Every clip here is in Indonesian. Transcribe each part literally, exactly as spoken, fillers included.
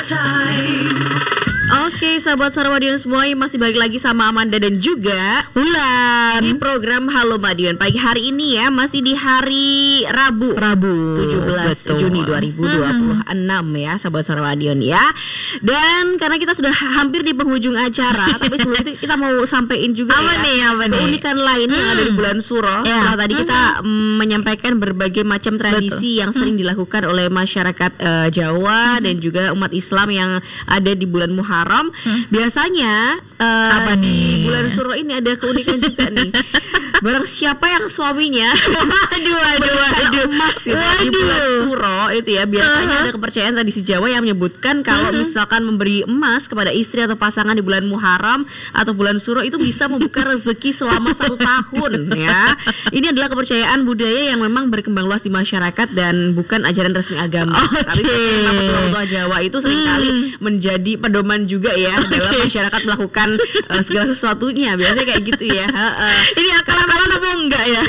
Oke, sahabat Suara Madiun semua, masih balik lagi sama Amanda dan juga Wulan di program Halo Madiun pagi hari ini ya, masih di hari Rabu Rabu tujuh belas Juni dua ribu dua puluh enam hmm. ya, sahabat Suara Madiun ya. Dan karena kita sudah hampir di penghujung acara, tapi sebelum itu kita mau sampein juga apa ya, nih, apa keunikan nih? lain hmm. yang ada di bulan Suro. Ya. Setelah tadi kita mm, menyampaikan berbagai macam tradisi Betul. yang sering hmm. dilakukan oleh masyarakat uh, Jawa hmm. dan juga umat Islam yang ada di bulan Muharram. Hmm. Biasanya uh, apa di nih? bulan Suro ini ada keunikan juga nih. Barang siapa yang suaminya aduh aduh aduh emas gitu, di bulan Suro itu ya, biasanya uh-huh. ada kepercayaan tradisi Jawa yang menyebutkan kalau uh-huh. misalkan memberi emas kepada istri atau pasangan di bulan Muharram atau bulan Suro itu bisa membuka rezeki selama satu tahun ya. Ini adalah kepercayaan budaya yang memang berkembang luas di masyarakat dan bukan ajaran resmi agama. Okay. Tapi petua-petua Jawa itu seringkali hmm. menjadi pedoman juga ya okay. dalam masyarakat melakukan uh, segala sesuatunya. Biasanya kayak gitu ya. Uh, Ini akal-akalan apa enggak ya?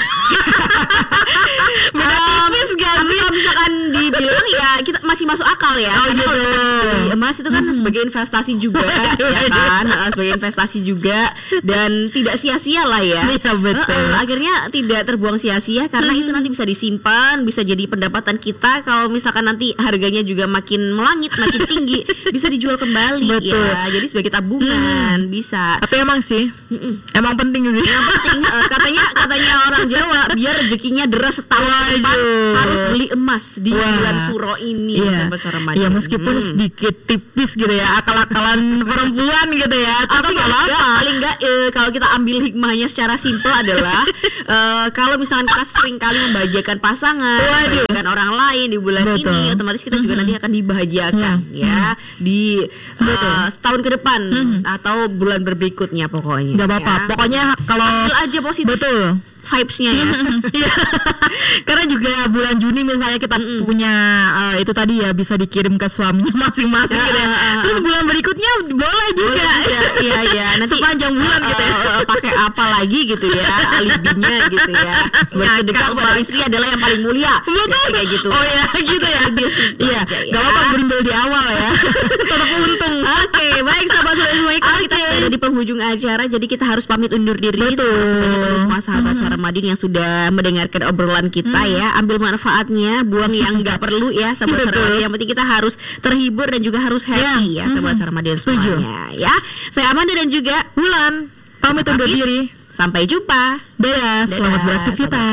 Beda tipis gak sih? Kalau misalkan dibilang ya kita masih masuk akal ya. Oh gitu. Emas itu kan hmm. sebagai investasi juga ya kan, sebagai investasi juga dan tidak sia-sia lah ya. Iya betul. Uh, uh, akhirnya tidak terbuang sia-sia karena hmm. itu nanti bisa disimpan, bisa jadi pendapatan kita. Kalau misalkan nanti harganya juga makin melangit, makin tinggi, bisa dijual kembali. Betul. Ya. Jadi sebagai tabungan hmm. bisa. Tapi emang sih, hmm. emang penting sih. Yang penting uh, katanya katanya orang Jawa biar rezekinya deras setahun depan harus beli emas di Wah. bulan Suro ini. Iya, iya meskipun hmm. sedikit tipis gitu ya, akal-akalan perempuan gitu ya. Tapi nggak apa-apa. Paling nggak eh, kalau kita ambil hikmahnya secara simpel adalah eh, kalau misalkan kita sering kali membahagiakan pasangan, Waduh. membahagiakan orang lain di bulan Betul. ini, otomatis kita juga mm-hmm. nanti akan dibahagiakan yeah. ya mm-hmm. di uh, setahun ke depan mm-hmm. atau bulan berikutnya pokoknya. Gak apa-apa. Ya. Pokoknya kalau ambil aja positif. Betul. Vibes-nya ya. Karena juga bulan Juni misalnya kita mm. punya uh, itu tadi ya bisa dikirim ke suaminya masing-masing ya, gitu ya. Uh, uh, Terus bulan berikutnya boleh juga. Iya iya. Nanti sepanjang bulan uh, gitu ya. Uh, pakai apa lagi gitu ya alibinya gitu ya. Bersedekah kepada istri adalah yang paling mulia. Betul kayak gitu. Oh ya gitu ya. Iya. Gak apa-apa gerimbel di awal ya. Tetap untung. Oke, baik sahabat-sahabat semuanya, kalau kita ada di penghujung acara jadi kita harus pamit undur diri. Betul. Sebagai semua sahabat Suara Madiun yang sudah mendengarkan obrolan kita hmm. ya, ambil manfaatnya, buang yang nggak perlu ya sahabat Suara Madiun. Yang penting kita harus terhibur dan juga harus happy ya, ya sahabat Suara Madiun semuanya ya. Saya Amanda dan juga Wulan pamit undur diri. Sampai jumpa. Dadah, selamat beraktivitas.